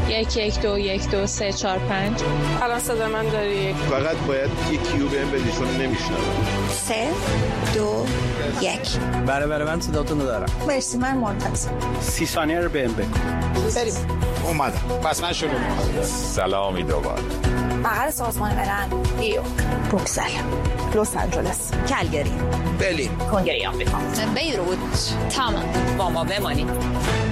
1121234 الان صدا من داری؟ فقط باید یک کیو بهم بدی چون نمیشنوم. 3 2 1. بله من صداتون رو دارم. مرسی، من منتظر. 30 ثانیه رو بهم بگو. بریم. اومدم. پس من شروع می‌کنم. سلامی دوباره. بغل سازمان ملل، نیویورک، بروکسل، لس آنجلس، کلگری، برلین، کنگره آمریکا، بیروت، تمام. با ما بمانید.